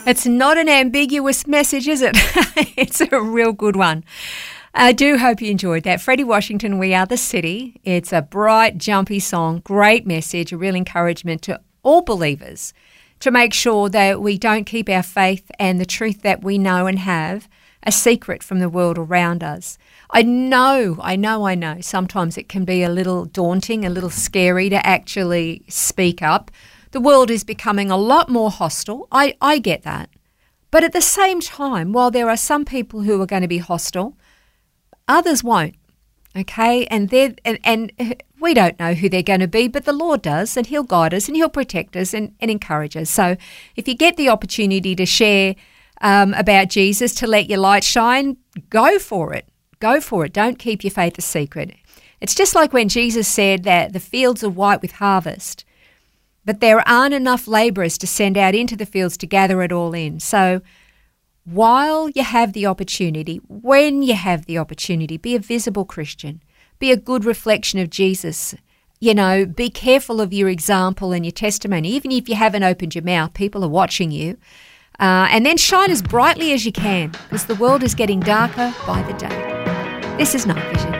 It's not an ambiguous message, is it? It's a real good one. I do hope you enjoyed that. Freddie Washington, We Are the City. It's a bright, jumpy song, great message, a real encouragement to all believers to make sure that we don't keep our faith and the truth that we know and have a secret from the world around us. I know, sometimes it can be a little daunting, a little scary to actually speak up. The world is becoming a lot more hostile. I get that. But at the same time, while there are some people who are going to be hostile, others won't, okay? And we don't know who they're going to be, but the Lord does, and He'll guide us and He'll protect us and encourage us. So if you get the opportunity to share about Jesus, to let your light shine, go for it. Go for it. Don't keep your faith a secret. It's just like when Jesus said that the fields are white with harvest, but there aren't enough labourers to send out into the fields to gather it all in. So while you have the opportunity, when you have the opportunity, be a visible Christian. Be a good reflection of Jesus. You know, be careful of your example and your testimony. Even if you haven't opened your mouth, people are watching you. And then shine as brightly as you can, because the world is getting darker by the day. This is Night Vision.